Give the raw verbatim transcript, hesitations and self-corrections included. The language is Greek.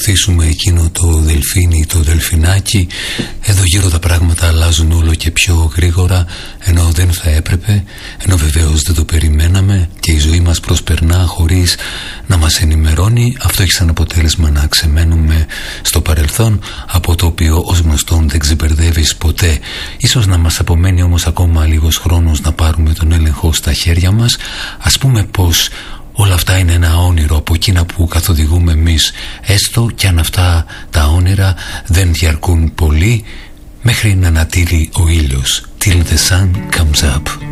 ακολουθήσουμε εκείνο το δελφίνι, το δελφινάκι. Εδώ γύρω τα πράγματα αλλάζουν όλο και πιο γρήγορα, ενώ δεν θα έπρεπε, ενώ βεβαίως δεν το περιμέναμε και η ζωή μας προσπερνά χωρίς να μας ενημερώνει. Αυτό έχει σαν αποτέλεσμα να ξεμένουμε στο παρελθόν, από το οποίο ως γνωστόν δεν ξεμπερδεύεις ποτέ. Ίσως να μας απομένει όμως ακόμα λίγος χρόνος να πάρουμε τον έλεγχο στα χέρια μας. Ας πούμε πως όλα αυτά είναι ένα όνειρο από εκείνα που καθοδηγούμε εμείς, έστω κι αν αυτά τα όνειρα δεν διαρκούν πολύ, μέχρι να ανατείλει ο ήλιος. Till the sun comes up.